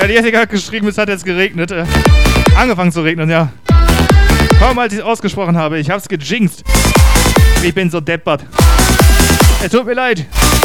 Ja, die Jessica hat geschrieben, es hat jetzt geregnet. Angefangen zu regnen, ja. Kaum als ich es ausgesprochen habe, ich hab's gejinxt. Ich bin so deppert. Es tut mir leid.